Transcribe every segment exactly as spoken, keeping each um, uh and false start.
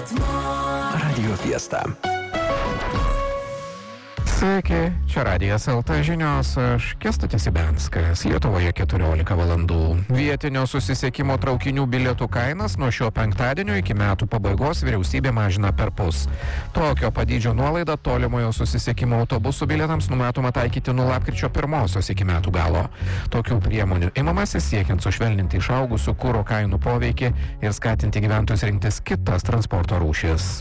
Radio Fiesta. Sveiki, čia Radijas L T žinios, aš Kęstutis Ibenskas, Lietuvoje keturiolika valandų. Vietinio susisiekimo traukinių bilietų kainas nuo šio penktadienio iki metų pabaigos vyriausybė mažina perpus. Tokio padydžio nuolaidą tolimojo susisiekimo autobusų bilietams numatoma taikyti nuo lapkričio pirmosios iki metų galo. Tokių priemonių imamasi siekiant sušvelninti išaugusių kuro kainų poveikį ir skatinti gyventojus rinktis kitas transporto rūšis.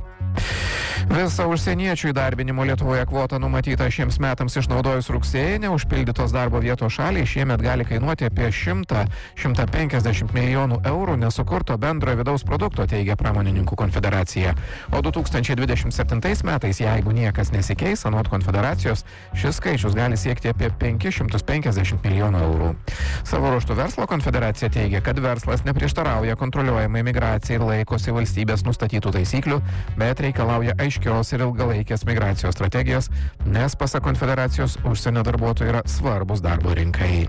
Visą užsieniečių įdarbinimo Lietuvoje kvotą numatytą šiems metams išnaudojus rugsėjį, neužpildytos darbo vietos šaliai šiemet gali kainuoti apie šimtą - šimtą penkiasdešimt milijonų eurų nesukurto bendrojo vidaus produkto, teigia pramonininkų konfederacija. O du tūkstančiai dvidešimt septintais metais, jeigu niekas nesikeis, anot konfederacijos, šis skaičius gali siekti apie penkis šimtus penkiasdešimt milijonų eurų. Savo ruožtu verslo konfederacija teigia, kad verslas neprieštarauja kontroliuojamai migracijai ir laikosi valstybės nustatytų taisyklių, bet reikalauja aiškios ir ilgalaikės migracijos strategijos, nes pasak konfederacijos užsienio darbuotojai yra svarbus darbo rinkai.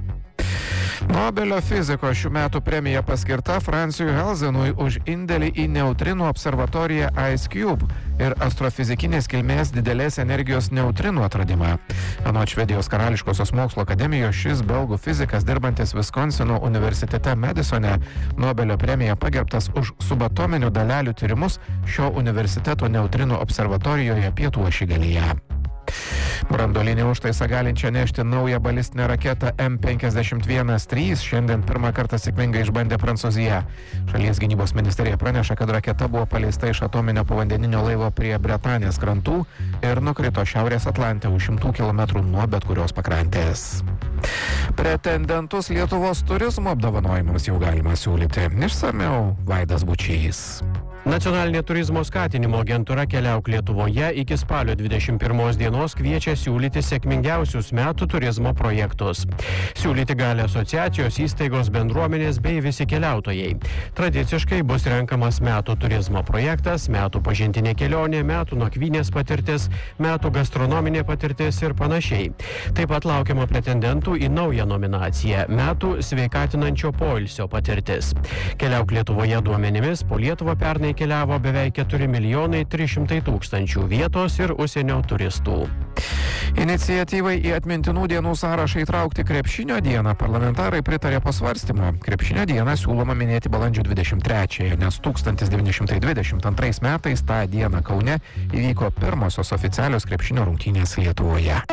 Nobelio fizikos šių metų premija paskirta Francijui Halzenui už indėlį į neutrinų observatoriją IceCube ir astrofizikinės kilmės didelės energijos neutrinų atradimą. Anot Švedijos karališkosios mokslo akademijos, šis belgų fizikas dirbantis Viskonsino universitete Madisone Nobelio premija pagerbtas už subatominių dalelių tyrimus šio universiteto neutrinų observatorijoje pietų ašigalyje. Branduolinį užtaisą galinčią nešti naują balistinę raketą M penkiasdešimt vienas trys šiandien pirmą kartą sėkmingai išbandė Prancūzija. Šalies gynybos ministerija praneša, kad raketa buvo paleista iš atominio povandeninio laivo prie Bretanės krantų ir nukrito Šiaurės Atlante už šimtų kilometrų nuo bet kurios pakrantės. Pretendentus Lietuvos turizmo apdovanojimams jau galima siūlyti. Išsamiau Vaidas Bučys. Nacionalinė turizmo skatinimo agentūra Keliauk Lietuvoje iki spalio dvidešimt pirmos dienos kviečia siūlyti sėkmingiausius metų turizmo projektus. Siūlyti gali asociacijos, įstaigos, bendruomenės bei visi keliautojai. Tradiciškai bus renkamas metų turizmo projektas, metų pažintinė kelionė, metų nakvynės patirtis, metų gastronominė patirtis ir panašiai. Taip pat laukiama pretendentų į naują nominaciją – metų sveikatinančio poilsio patirtis. Keliauk Lietuvoje duomenimis po Lietuvą pernai keliavo beveik keturi milijonai trys šimtai tūkstančių vietos ir užsienio turistų. Iniciatyvai į atmintinų dienų sąrašą įtraukti krepšinio dieną parlamentarai pritarė pasvarstymo. Krepšinio dieną siūloma minėti balandžio dvidešimt trečiąją, nes tūkstantis devyni šimtai dvidešimt antrais metais tą dieną Kaune įvyko pirmosios oficialios krepšinio rungtynės Lietuvoje.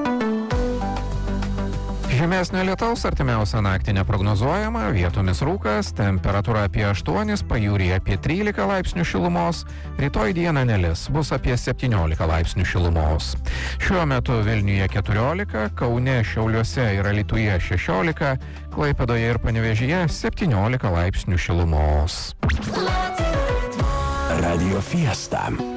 Žemesnio lietaus artimiausią naktį neprognozuojama, vietomis rūkas, temperatūra apie aštuonis, pajūryje apie trylika laipsnių šilumos, rytoj dieną nelis, bus apie septyniolika laipsnių šilumos. Šiuo metu Vilniuje keturiolika, Kaune, Šiauliuose ir Alytuje šešiolika, Klaipėdoje ir Panevėžyje septyniolika laipsnių šilumos. Radio Fiesta.